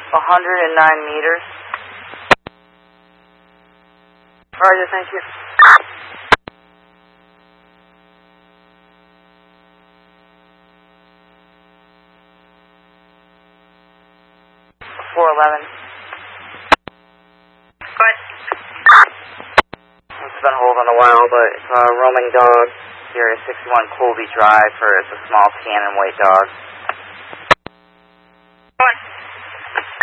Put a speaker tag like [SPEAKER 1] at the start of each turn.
[SPEAKER 1] 109 meters. Roger, thank you. 411.
[SPEAKER 2] Go ahead.
[SPEAKER 1] It's been holding a while, but it's a roaming dog. Area 61 Colby Drive for it's a small Cannon white dog.
[SPEAKER 2] Go ahead.